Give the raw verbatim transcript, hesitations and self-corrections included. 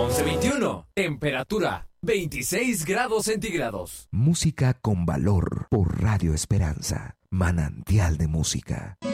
once veintiuno. Temperatura veintiséis grados centígrados. Música con valor por Radio Esperanza. Manantial de música.